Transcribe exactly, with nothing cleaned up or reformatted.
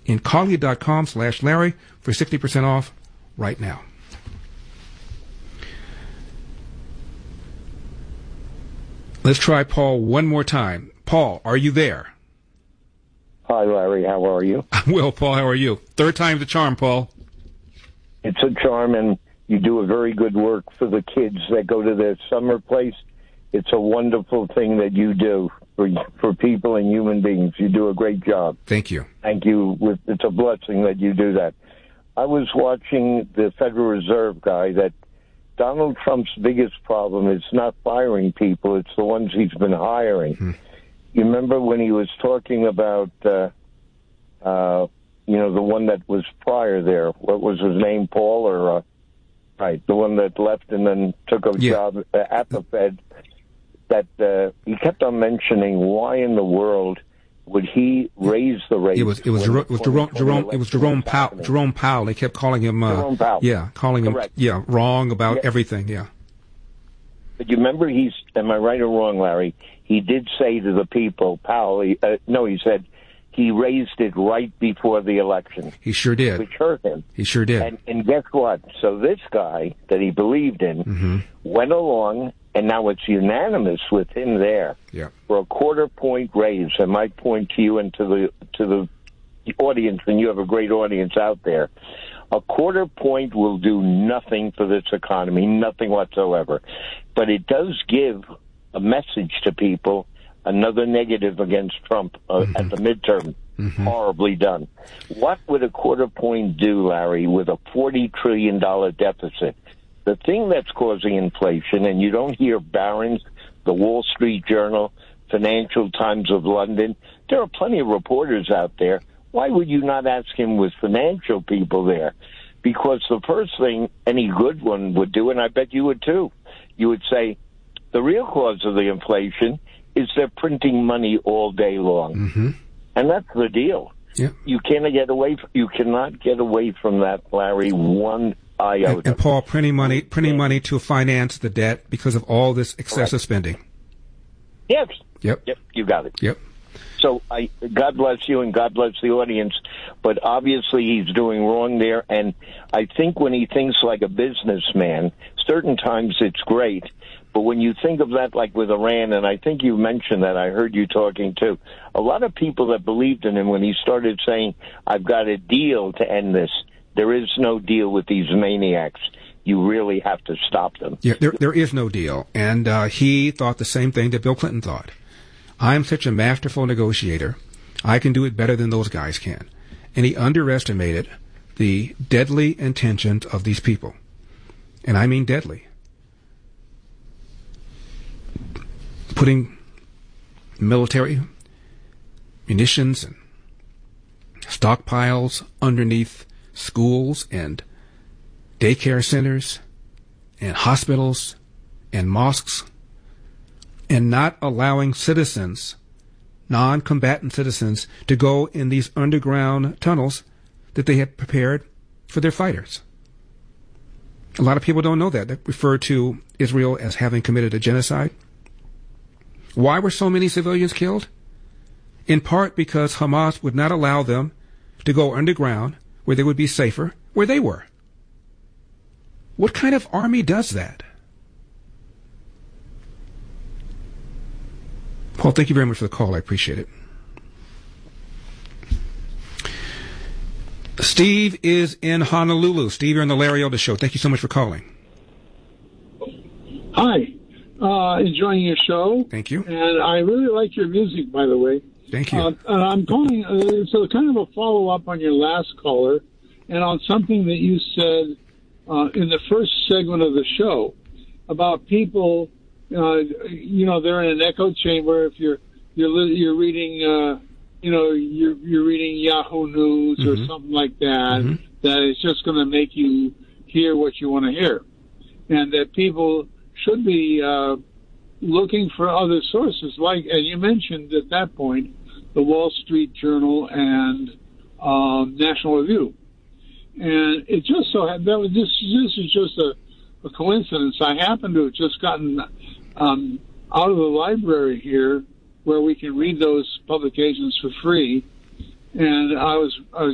in Collier.com slash Larry for sixty percent off right now. Let's try Paul one more time. Paul, are you there? Hi, Larry. How are you? I'm well, Paul. How are you? Third time's the charm, Paul. It's a charm, and you do a very good work for the kids that go to their summer place. It's a wonderful thing that you do for for people and human beings. You do a great job. Thank you. Thank you. It's a blessing that you do that. I was watching the Federal Reserve guy that Donald Trump's biggest problem is not firing people. It's the ones he's been hiring. Hmm. You remember when he was talking about, uh, uh, you know, the one that was prior there? What was his name, Paul? Or uh, right, the one that left and then took a yeah. job at the Fed. That uh, he kept on mentioning why in the world would he raise the rates? It was it was, Jerome, it was Jerome, Jerome it was Jerome Powell. Jerome Powell. They kept calling him. Uh, Jerome Powell. Yeah, calling Correct. him. Yeah, wrong about yeah. everything. Yeah. But you remember, he's. Am I right or wrong, Larry? He did say to the people, Powell. He, uh, no, he said he raised it right before the election. He sure did. Which hurt him. He sure did. And, and guess what? So this guy that he believed in mm-hmm. went along, and now it's unanimous with him there yeah. for a quarter point raise. I might point to you and to the to the audience, and you have a great audience out there. A quarter point will do nothing for this economy, nothing whatsoever. But it does give a message to people, another negative against Trump uh, mm-hmm. at the midterm. Mm-hmm. Horribly done. What would a quarter point do, Larry, with a forty trillion dollars deficit? The thing that's causing inflation, and you don't hear Barron's, the Wall Street Journal, Financial Times of London, there are plenty of reporters out there. Why would you not ask him with financial people there? Because the first thing any good one would do, and I bet you would too, you would say, the real cause of the inflation is they're printing money all day long. Mm-hmm. And that's the deal. Yeah. You cannot get away from, you cannot get away from that, Larry, one iota. And, and Paul, printing money, printing money to finance the debt because of all this excessive Correct. spending. Yes. Yep. Yep. You got it. Yep. So I, God bless you and God bless the audience, but obviously he's doing wrong there. And I think when he thinks like a businessman, certain times it's great. But when you think of that, like with Iran, and I think you mentioned that, I heard you talking too, a lot of people that believed in him when he started saying, I've got a deal to end this. There is no deal with these maniacs. You really have to stop them. Yeah, there, there is no deal. And uh, he thought the same thing that Bill Clinton thought. I'm such a masterful negotiator. I can do it better than those guys can. And he underestimated the deadly intentions of these people. And I mean deadly. Putting military munitions and stockpiles underneath schools and daycare centers and hospitals and mosques, and not allowing citizens, non-combatant citizens, to go in these underground tunnels that they had prepared for their fighters. A lot of people don't know that. They refer to Israel as having committed a genocide. Why were so many civilians killed? In part because Hamas would not allow them to go underground where they would be safer, where they were. What kind of army does that? Paul, thank you very much for the call. I appreciate it. Steve is in Honolulu. Steve, you're on the Larry Elder Show. Thank you so much for calling. Hi. Uh, enjoying your show. Thank you. And I really like your music, by the way. Thank you. Uh, and I'm calling, uh, so kind of a follow-up on your last caller and on something that you said uh, in the first segment of the show about people, uh, you know, they're in an echo chamber. If you're you're li- you're reading, uh, you know, you're you're reading Yahoo News mm-hmm. or something like that, mm-hmm. that is just going to make you hear what you want to hear, and that people should be uh, looking for other sources, like, and you mentioned at that point, the Wall Street Journal and um, National Review. And it just so happened, that was just, this is just a, a coincidence. I happen to have just gotten um, out of the library here where we can read those publications for free. And I was, I was